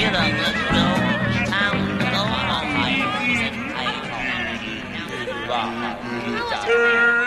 記得我除了唱歌，还有身材好，对吧？